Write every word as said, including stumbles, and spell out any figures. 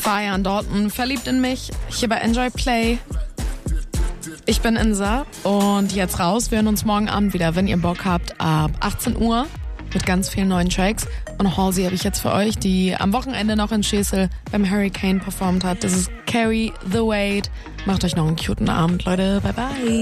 Fire in Dalton, Verliebt in mich, hier bei Enjoy Play. Ich bin Insa und jetzt raus. Wir hören uns morgen Abend wieder, wenn ihr Bock habt, ab achtzehn Uhr mit ganz vielen neuen Tracks. Und Halsey habe ich jetzt für euch, die am Wochenende noch in Schesel beim Hurricane performt hat. Das ist Carry the Weight. Macht euch noch einen cuten Abend, Leute. Bye, bye.